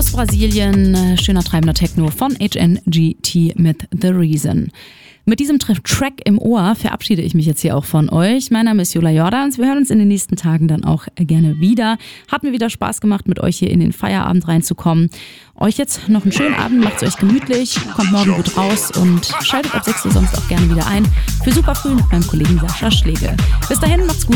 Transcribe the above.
aus Brasilien, schöner treibender Techno von HNGT mit The Reason. Mit diesem Track im Ohr verabschiede ich mich jetzt hier auch von euch. Mein Name ist Jola Jordans. Wir hören uns in den nächsten Tagen dann auch gerne wieder. Hat mir wieder Spaß gemacht, mit euch hier in den Feierabend reinzukommen. Euch jetzt noch einen schönen Abend, macht's euch gemütlich, kommt morgen gut raus und schaltet ab 6 Uhr sonst auch gerne wieder ein für Superfrüh mit meinem Kollegen Sascha Schlegel. Bis dahin, macht's gut.